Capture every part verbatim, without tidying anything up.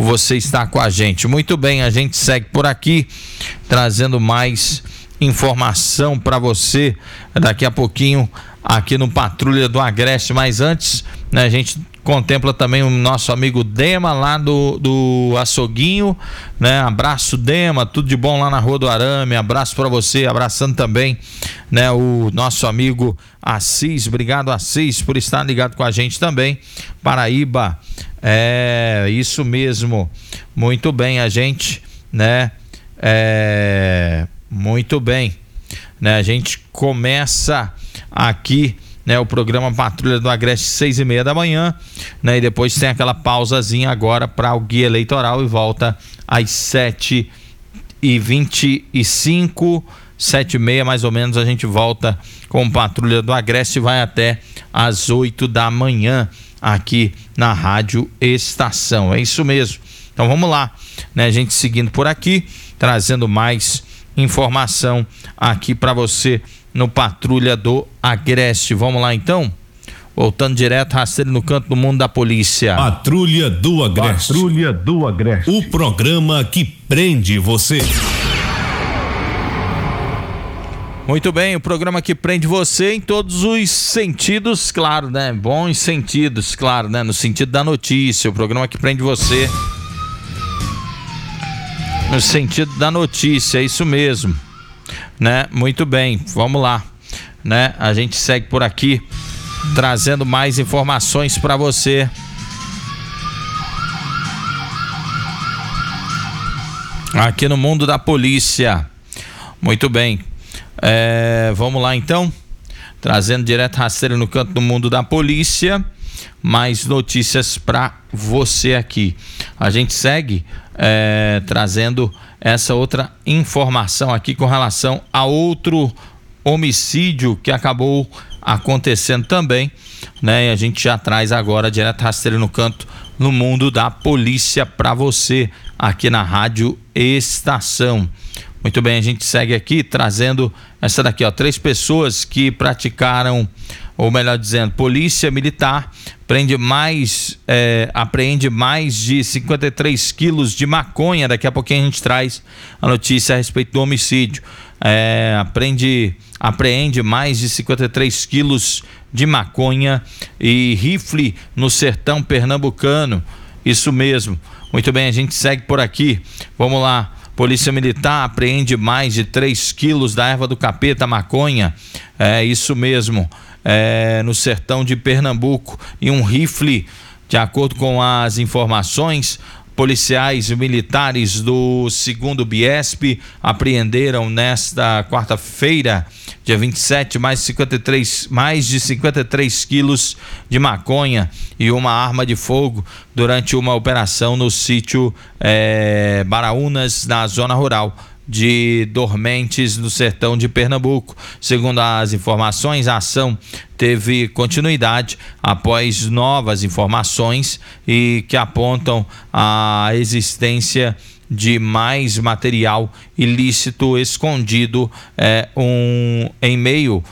você estar com a gente. Muito bem, a gente segue por aqui, trazendo mais informação para você daqui a pouquinho aqui no Patrulha do Agreste, mas antes, né, a gente contempla também o nosso amigo Dema lá do, do Açouguinho, né? Abraço, Dema, tudo de bom lá na Rua do Arame, abraço para você, abraçando também, né, o nosso amigo Assis. Obrigado, Assis, por estar ligado com a gente também. Paraíba, é isso mesmo, muito bem, a gente, né, é, muito bem, né, a gente começa aqui, né, o programa Patrulha do Agreste, seis e meia da manhã, né, e depois tem aquela pausazinha agora para o guia eleitoral e volta às sete e vinte e cinco, sete e meia mais ou menos, a gente volta com Patrulha do Agreste e vai até às oito da manhã aqui na Rádio Estação. É isso mesmo. Então vamos lá, né, a gente seguindo por aqui, trazendo mais informação aqui para você no Patrulha do Agreste. Vamos lá então? Voltando direto, rasteiro no canto do mundo da polícia. Patrulha do Agreste. Patrulha do Agreste. O programa que prende você. Muito bem, o programa que prende você em todos os sentidos, claro, né? Bons sentidos, claro, né? No sentido da notícia, o programa que prende você no sentido da notícia, é isso mesmo, né? Muito bem, vamos lá, né? A gente segue por aqui trazendo mais informações para você. Aqui no mundo da polícia. Muito bem. É, vamos lá então. Trazendo direto rasteiro no canto do mundo da polícia. Mais notícias para você aqui. A gente segue é, trazendo essa outra informação aqui com relação a outro homicídio que acabou acontecendo também, né? E a gente já traz agora direto rasteiro no canto no mundo da polícia para você aqui na Rádio Estação. Muito bem, a gente segue aqui trazendo essa daqui, ó, três pessoas que praticaram, ou melhor dizendo, polícia militar prende mais, é, apreende mais de cinquenta e três quilos de maconha. Daqui a pouquinho a gente traz a notícia a respeito do homicídio. É, aprende, apreende mais de cinquenta e três quilos de maconha e rifle no sertão pernambucano. Isso mesmo. Muito bem, a gente segue por aqui. Vamos lá. Polícia Militar apreende mais de três quilos da erva do capeta, maconha. É isso mesmo. É, no sertão de Pernambuco, e um rifle. De acordo com as informações, policiais militares do segundo Biesp apreenderam nesta quarta-feira, dia vinte e sete, mais, cinquenta e três, mais de cinquenta e três quilos de maconha e uma arma de fogo durante uma operação no sítio é, Baraunas, na zona rural de Dormentes, no sertão de Pernambuco. Segundo as informações, a ação teve continuidade após novas informações e que apontam a existência de mais material ilícito escondido é, um, em meio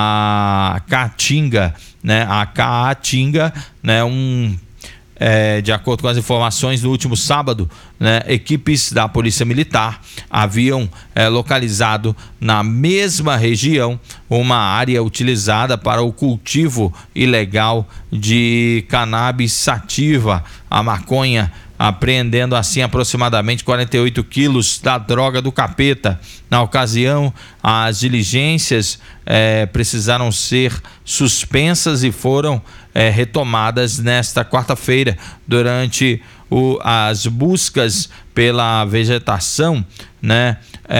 à Caatinga, né? A Caatinga, né? Um É, de acordo com as informações, no último sábado, né, equipes da Polícia Militar haviam é, localizado na mesma região uma área utilizada para o cultivo ilegal de cannabis sativa, a maconha, apreendendo assim aproximadamente quarenta e oito quilos da droga do capeta. Na ocasião, as diligências é, precisaram ser suspensas e foram é, retomadas nesta quarta-feira. Durante o, as buscas pela vegetação, né,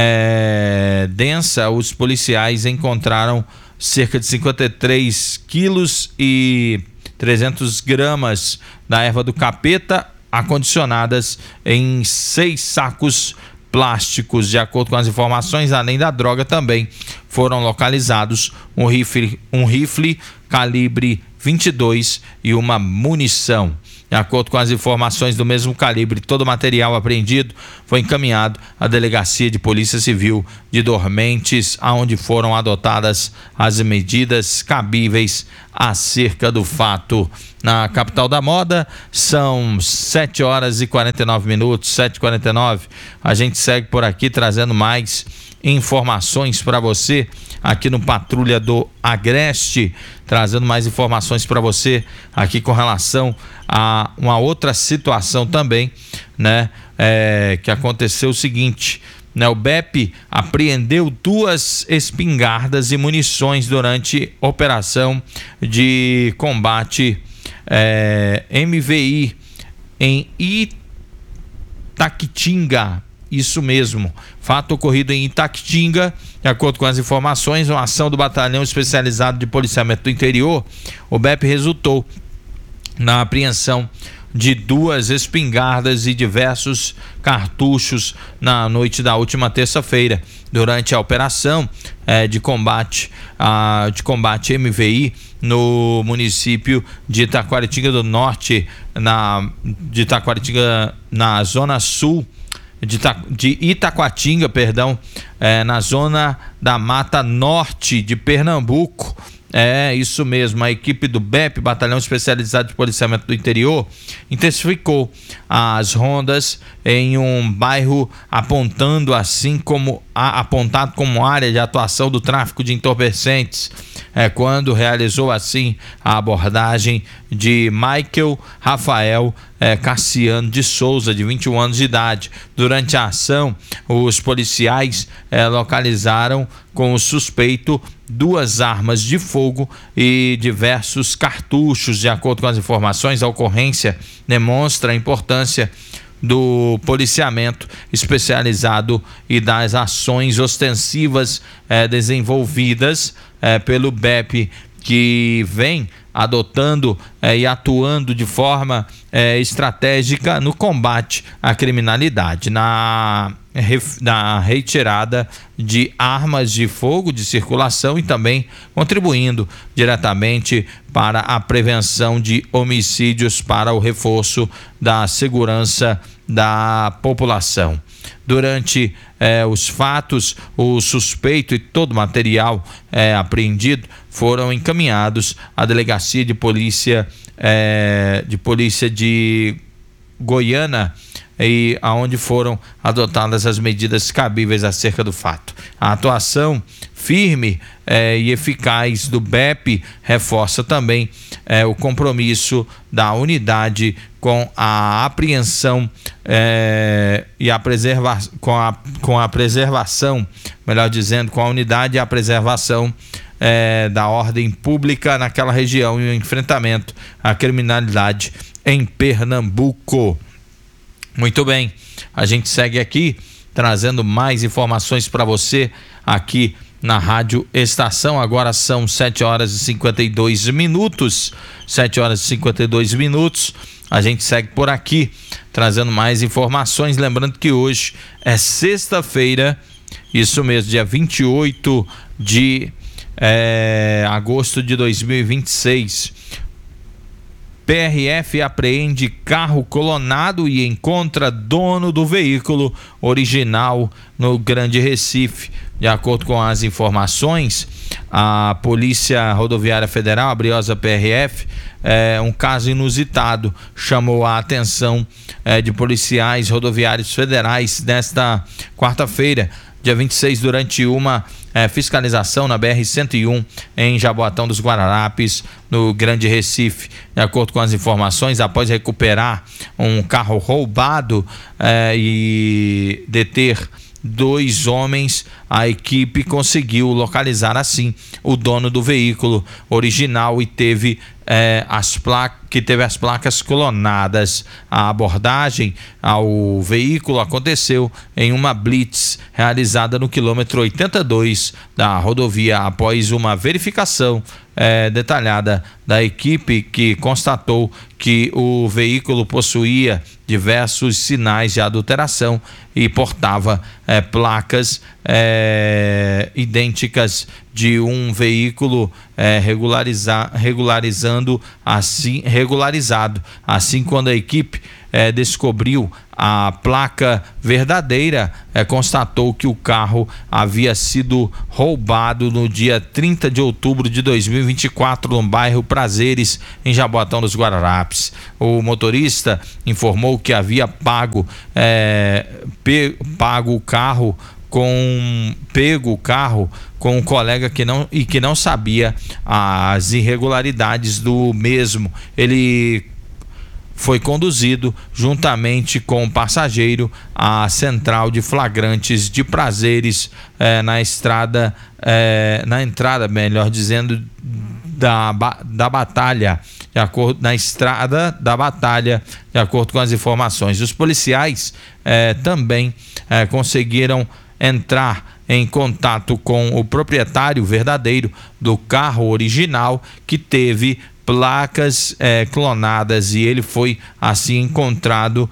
é, densa, os policiais encontraram cerca de cinquenta e três quilos e trezentos gramas da erva do capeta, acondicionadas em seis sacos plásticos. De acordo com as informações, além da droga, também foram localizados um rifle, um rifle calibre vinte e dois e uma munição. De acordo com as informações do mesmo calibre, todo o material apreendido foi encaminhado à Delegacia de Polícia Civil de Dormentes, onde foram adotadas as medidas cabíveis acerca do fato. Na capital da moda, são sete horas e quarenta e nove minutos, sete e quarenta e nove. A gente segue por aqui trazendo mais informações para você aqui no Patrulha do Agreste, trazendo mais informações para você aqui com relação a uma outra situação também, né? É, que aconteceu o seguinte, né? O B E P apreendeu duas espingardas e munições durante operação de combate é, M V I em Itaquitinga. Isso mesmo, fato ocorrido em Itaquitinga. De acordo com as informações, uma ação do Batalhão Especializado de Policiamento do Interior, o B E P resultou na apreensão de duas espingardas e diversos cartuchos na noite da última terça-feira, durante a operação eh, de combate a, de combate M V I no município de Itaquaritinga do Norte, na de Itaquaritinga, na zona sul de, Ita, de Itacoatinga, perdão, eh, na zona da Mata Norte de Pernambuco. É isso mesmo, a equipe do B E P, Batalhão Especializado de Policiamento do Interior, intensificou as rondas em um bairro, apontando assim como a, apontado como área de atuação do tráfico de entorpecentes, é, quando realizou assim a abordagem de Michael Rafael é, Cassiano de Souza, de vinte e um anos de idade. Durante a ação, os policiais é, localizaram com o suspeito duas armas de fogo e diversos cartuchos. De acordo com as informações, a ocorrência demonstra a importância do policiamento especializado e das ações ostensivas eh, desenvolvidas eh, pelo B E P, que vem adotando eh, e atuando de forma eh, estratégica no combate à criminalidade, na, na retirada de armas de fogo de circulação e também contribuindo diretamente para a prevenção de homicídios, para o reforço da segurança da população. Durante eh, os fatos, o suspeito e todo o material eh, apreendido foram encaminhados à Delegacia de Polícia eh, de Polícia de Goiânia, e aonde foram adotadas as medidas cabíveis acerca do fato. A atuação firme eh, e eficaz do B E P reforça também eh, o compromisso da unidade com a apreensão eh, e a preserva com a, com a preservação, melhor dizendo, com a unidade e a preservação eh, da ordem pública naquela região e o enfrentamento à criminalidade em Pernambuco. Muito bem, a gente segue aqui trazendo mais informações para você aqui na Rádio Estação. Agora são sete horas e cinquenta e dois minutos, sete horas e cinquenta e dois minutos. A gente segue por aqui trazendo mais informações, lembrando que hoje é sexta-feira, isso mesmo, dia vinte e oito de é, agosto de dois mil e vinte e seis. P R F apreende carro clonado e encontra dono do veículo original no Grande Recife. De acordo com as informações, a Polícia Rodoviária Federal, a Briosa P R F, é, um caso inusitado chamou a atenção é, de policiais rodoviários federais nesta quarta-feira, dia vinte e seis, durante uma é, fiscalização na B R cento e um em Jaboatão dos Guararapes, no Grande Recife. De acordo com as informações, após recuperar um carro roubado é, e deter dois homens, a equipe conseguiu localizar assim o dono do veículo original e teve é, as placas que teve as placas clonadas. A abordagem ao veículo aconteceu em uma blitz realizada no quilômetro oitenta e dois da rodovia, após uma verificação é, detalhada da equipe, que constatou que o veículo possuía diversos sinais de adulteração e portava é, placas é, idênticas de um veículo é, regularizar, regularizando assim regularizado. Assim, quando a equipe é, descobriu a placa verdadeira, é, constatou que o carro havia sido roubado no dia trinta de outubro de dois mil e vinte e quatro no bairro Prazeres, em Jaboatão dos Guararapes. O motorista informou que havia pago, é, pe, pago o carro com pego o carro com um colega que não e que não sabia as irregularidades do mesmo. Ele foi conduzido juntamente com o passageiro à central de flagrantes de Prazeres, eh, na estrada, eh, na entrada, melhor dizendo, da, da batalha, de acordo, na estrada da batalha, de acordo com as informações. Os policiais eh, também eh, conseguiram entrar em contato com o proprietário verdadeiro do carro original, que teve placas é, clonadas, e ele foi assim encontrado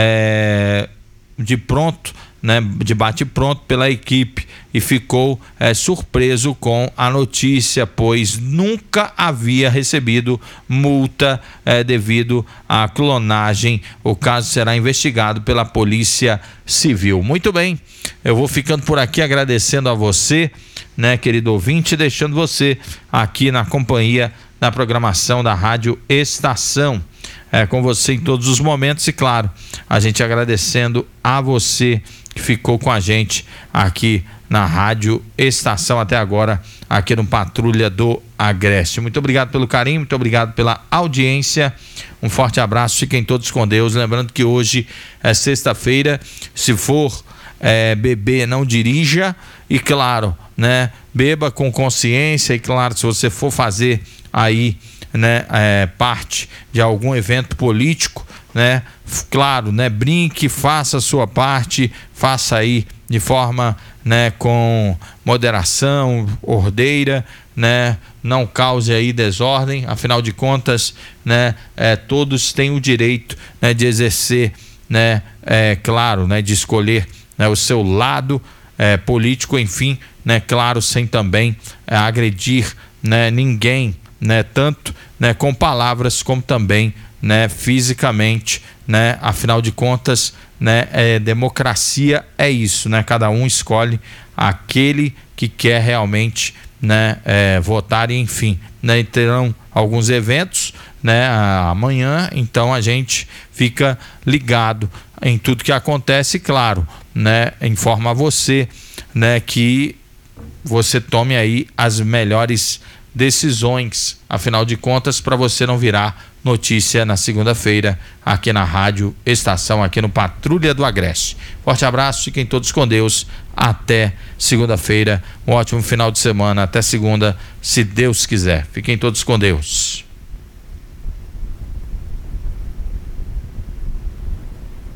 é, de pronto, né, de bate pronto pela equipe, e ficou é, surpreso com a notícia, pois nunca havia recebido multa é, devido à clonagem. O caso será investigado pela Polícia Civil. Muito bem, eu vou ficando por aqui, agradecendo a você, né, querido ouvinte, deixando você aqui na companhia na programação da Rádio Estação, é, com você em todos os momentos, e claro, a gente agradecendo a você que ficou com a gente aqui na Rádio Estação até agora, aqui no Patrulha do Agreste. Muito obrigado pelo carinho, muito obrigado pela audiência, um forte abraço, fiquem todos com Deus. Lembrando que hoje é sexta-feira, se for é, beber, não dirija, e claro, né, beba com consciência, e claro, se você for fazer aí, né, é, parte de algum evento político, né, claro, né, brinque, faça a sua parte, faça aí de forma, né, com moderação, ordeira, né, não cause aí desordem, afinal de contas, né, é, todos têm o direito, né, de exercer, né, é, claro, né, de escolher, né, o seu lado é, político, enfim, né, claro, sem também é, agredir, né, ninguém, né, tanto, né, com palavras como também, né, fisicamente, né, afinal de contas, né, é, democracia é isso, né, cada um escolhe aquele que quer realmente, né, é, votar, e enfim, né, terão alguns eventos, né, amanhã, então a gente fica ligado em tudo que acontece, claro, né, informa a você, né, que você tome aí as melhores decisões, afinal de contas, para você não virar notícia na segunda-feira aqui na Rádio Estação, aqui no Patrulha do Agreste. Forte abraço, fiquem todos com Deus, até segunda-feira, um ótimo final de semana, até segunda, se Deus quiser. Fiquem todos com Deus.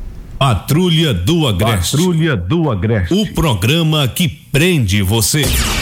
Patrulha do Agreste. Patrulha do Agreste. O programa que prende você.